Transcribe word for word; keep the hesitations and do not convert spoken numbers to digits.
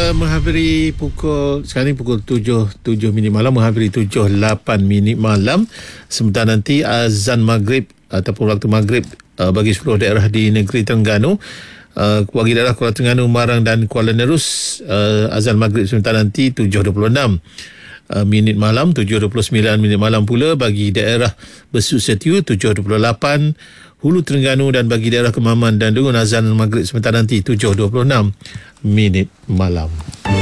uh, menghampiri pukul sekarang ni pukul tujuh tujuh minit malam, menghampiri tujuh lapan minit malam. Sebentar nanti azan maghrib ataupun waktu maghrib uh, bagi seluruh daerah di negeri Terengganu. Uh, bagi daerah Kuala Terengganu, Marang dan Kuala Nerus, uh, azan maghrib sebentar nanti tujuh dua puluh enam uh, minit malam, tujuh dua puluh sembilan minit malam pula bagi daerah Besut Setiu, tujuh dua puluh lapan Hulu Terengganu, dan bagi daerah Kemaman dan Dungun azan maghrib sebentar nanti tujuh dua puluh enam minit malam.